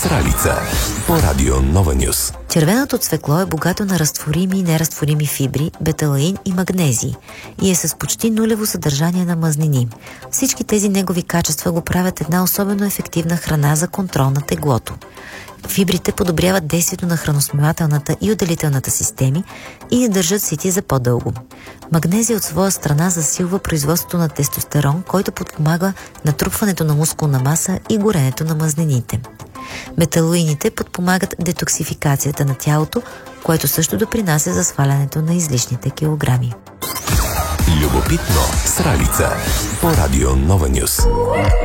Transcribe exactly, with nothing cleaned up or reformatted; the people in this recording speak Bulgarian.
Сралица по радио Нова Нюс. Червеното цвекло е богато на разтворими и неразтворими фибри, беталаин и магнезий и е с почти нулево съдържание на мазнини. Всички тези негови качества го правят една особено ефективна храна за контрол на теглото. Фибрите подобряват действието на храносмилателната и отделителната системи и не държат сити за по-дълго. Магнезий от своя страна засилва производството на тестостерон, който подпомага натрупването на мускулна маса и горенето на мазнините. Беталоините подпомагат детоксификацията на тялото, което също допринася за свалянето на излишните килограми. Любопитно Сралица по радио Нова Нюс.